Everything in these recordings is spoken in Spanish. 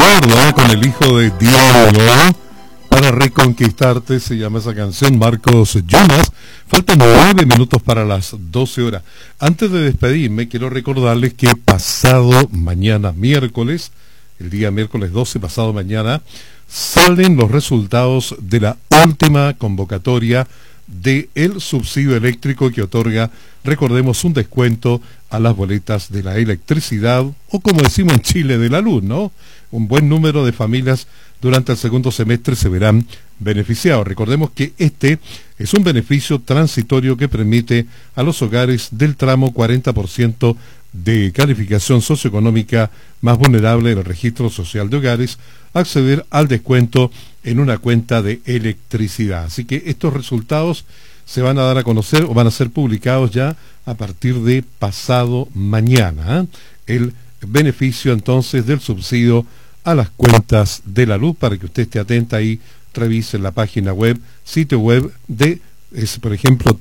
Eduardo con el hijo de Diego. Para reconquistarte se llama esa canción, Marcos Jonas. Faltan 9 minutos para las 12 horas. Antes de despedirme, quiero recordarles que pasado mañana miércoles, el día miércoles 12, pasado mañana, salen los resultados de la última convocatoria del subsidio eléctrico que otorga, recordemos, un descuento a las boletas de la electricidad, o como decimos en Chile, de la luz, ¿no? Un buen número de familias durante el segundo semestre se verán beneficiados. Recordemos que este es un beneficio transitorio que permite a los hogares del tramo 40% de calificación socioeconómica más vulnerable del registro social de hogares acceder al descuento en una cuenta de electricidad. Así que estos resultados se van a dar a conocer o van a ser publicados ya a partir de pasado mañana, ¿eh? El beneficio entonces del subsidio a las cuentas de la luz, para que usted esté atenta y revise la página web, sitio web de, por ejemplo,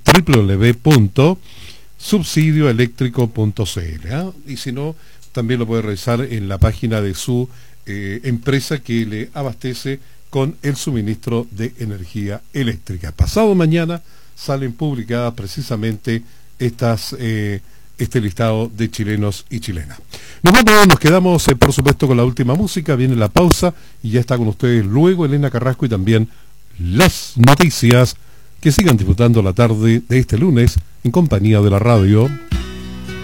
www.subsidioeléctrico.cl, ¿eh? Y si no, también lo puede revisar en la página de su empresa que le abastece con el suministro de energía eléctrica. Pasado mañana salen publicadas precisamente este listado de chilenos y chilenas. Nos quedamos por supuesto con la última música, viene la pausa y ya está con ustedes luego Elena Carrasco y también las noticias. Que sigan disfrutando la tarde de este lunes en compañía de la radio.